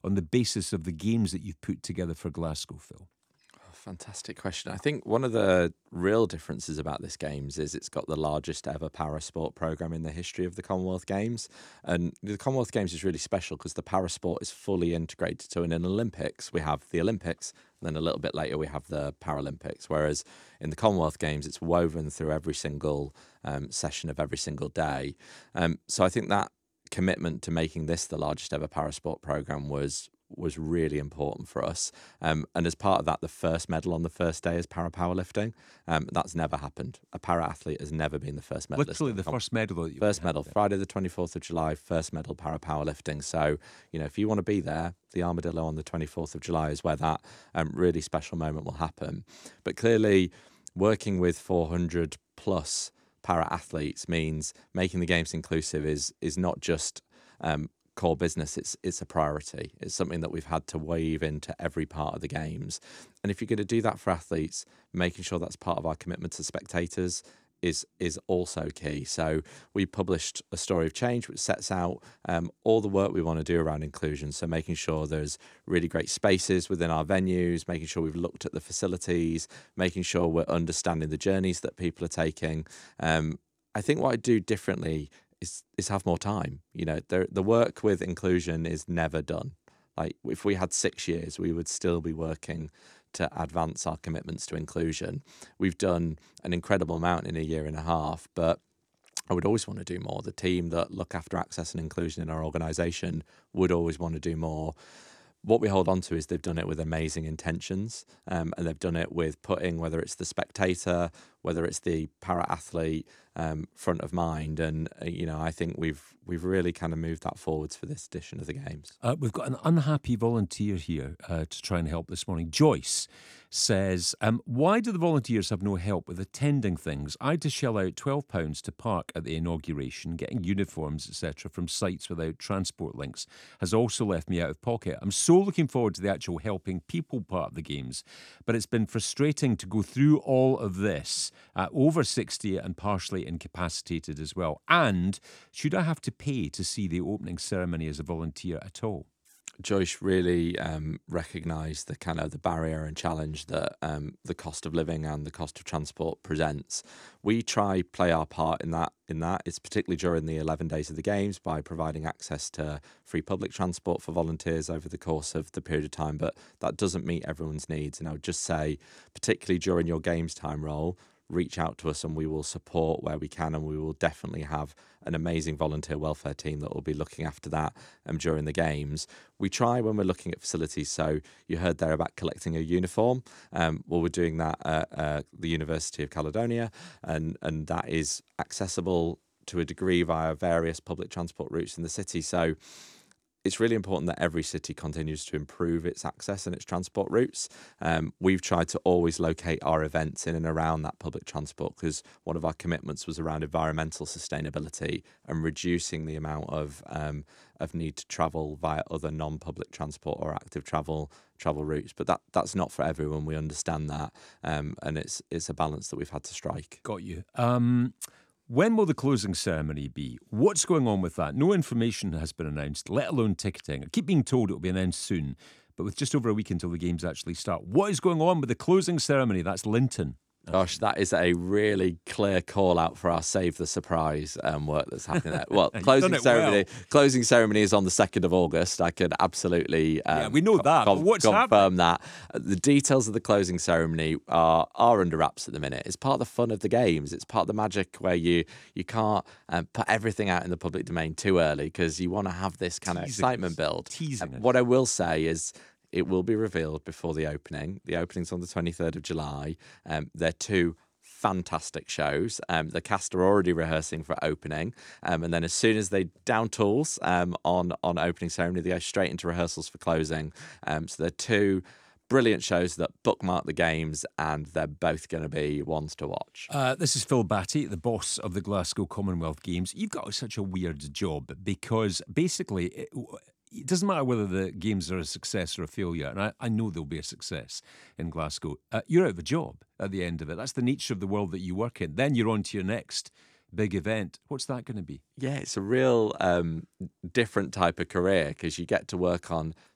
on the basis of the games that you've put together for Glasgow, Phil? Fantastic question. I think one of the real differences about this Games is it's got the largest ever parasport program in the history of the Commonwealth Games. And the Commonwealth Games is really special because the parasport is fully integrated. So in an Olympics, we have the Olympics, and then a little bit later, we have the Paralympics. Whereas in the Commonwealth Games, it's woven through every single session of every single day. So I think that commitment to making this the largest ever parasport program was really important for us. And as part of that, the first medal on the first day is para powerlifting. That's never happened. A para athlete has never been the first medalist. Literally the first medal that you First medal, Friday the 24th of July, first medal para powerlifting. So, if you want to be there, the Armadillo on the 24th of July is where that really special moment will happen. But clearly, working with 400 plus para athletes means making the games inclusive is not just core business. It's a priority. It's something that we've had to weave into every part of the games. And if you're going to do that for athletes, making sure that's part of our commitment to spectators is also key. So we published a story of change which sets out all the work we want to do around inclusion. So making sure there's really great spaces within our venues, making sure we've looked at the facilities, making sure we're understanding the journeys that people are taking. I think what I do differently is have more time. The work with inclusion is never done. Like if we had 6 years, we would still be working to advance our commitments to inclusion. We've done an incredible amount in a year and a half, but I would always want to do more. The team that look after access and inclusion in our organisation would always want to do more. What we hold on to is they've done it with amazing intentions, and they've done it with putting, whether it's the spectator, whether it's the para-athlete, front of mind. And, I think we've really kind of moved that forwards for this edition of the Games. We've got an unhappy volunteer here to try and help this morning. Joyce says, why do the volunteers have no help with attending things? I had to shell out £12 to park at the inauguration. Getting uniforms, etc., from sites without transport links has also left me out of pocket. I'm so looking forward to the actual helping people part of the Games, but it's been frustrating to go through all of this, over 60 and partially incapacitated as well. And should I have to pay to see the opening ceremony as a volunteer at all? Joyce really recognised the kind of the barrier and challenge that the cost of living and the cost of transport presents. We try play our part in that. It's particularly during the 11 days of the Games by providing access to free public transport for volunteers over the course of the period of time. But that doesn't meet everyone's needs. And I would just say, particularly during your Games time role, reach out to us and we will support where we can, and we will definitely have an amazing volunteer welfare team that will be looking after that during the Games. We try when we're looking at facilities, so you heard there about collecting a uniform. We're doing that at the University of Caledonia, and that is accessible to a degree via various public transport routes in the city. So it's really important that every city continues to improve its access and its transport routes. We've tried to always locate our events in and around that public transport because one of our commitments was around environmental sustainability and reducing the amount of need to travel via other non-public transport or active travel routes. But that's not for everyone. We understand that, and it's a balance that we've had to strike. Got you. When will the closing ceremony be? What's going on with that? No information has been announced, let alone ticketing. I keep being told it will be announced soon, but with just over a week until the Games actually start. What is going on with the closing ceremony? That's Linton. Gosh, that is a really clear call out for our Save the Surprise work that's happening there. Well, closing ceremony is on the 2nd of August. I could absolutely we know that. What's confirm that. The details of the closing ceremony are under wraps at the minute. It's part of the fun of the Games. It's part of the magic where you can't put everything out in the public domain too early because you want to have this kind of excitement build. What I will say is, it will be revealed before the opening. The opening's on the 23rd of July. They're two fantastic shows. The cast are already rehearsing for opening. And then as soon as they down tools on opening ceremony, they go straight into rehearsals for closing. So they're two brilliant shows that bookmark the Games, and they're both going to be ones to watch. This is Phil Batty, the boss of the Glasgow Commonwealth Games. You've got such a weird job because basically it doesn't matter whether the Games are a success or a failure, and I know there'll be a success in Glasgow. You're out of a job at the end of it. That's the nature of the world that you work in. Then you're on to your next big event. What's that going to be? Yeah, it's a real different type of career because you get to work on